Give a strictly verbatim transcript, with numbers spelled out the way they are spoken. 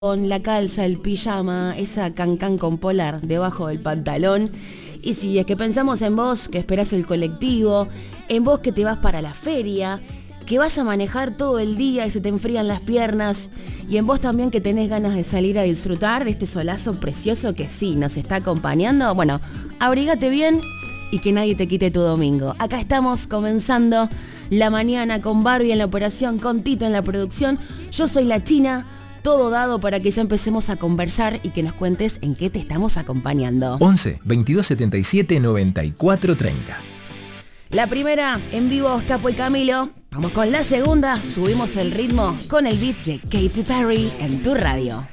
con la calza, el pijama, esa cancán con polar debajo del pantalón. Y si es que pensamos en vos que esperás el colectivo, en vos que te vas para la feria, que vas a manejar todo el día y se te enfrían las piernas, y en vos también que tenés ganas de salir a disfrutar de este solazo precioso que sí nos está acompañando, bueno, abrígate bien y que nadie te quite tu domingo. Acá estamos comenzando la mañana con Barbie en la operación, con Tito en la producción. Yo soy la China. Todo dado para que ya empecemos a conversar y que nos cuentes en qué te estamos acompañando. once, veintidós setenta y siete, noventa y cuatro treinta. La primera, en vivo, Capo y Camilo. Vamos con la segunda, subimos el ritmo con el beat de Katy Perry en tu radio.